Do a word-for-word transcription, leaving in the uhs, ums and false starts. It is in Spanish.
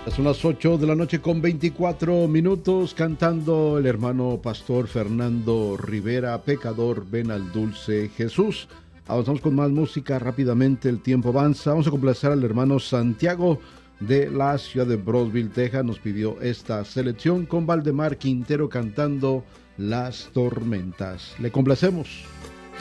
Son las ocho de la noche con veinticuatro minutos, cantando el hermano pastor Fernando Rivera, Pecador, ven al dulce Jesús. Avanzamos con más música rápidamente, el tiempo avanza. Vamos a complacer al hermano Santiago de la ciudad de Brownsville, Texas. Nos pidió esta selección con Valdemar Quintero cantando Las Tormentas. Le complacemos.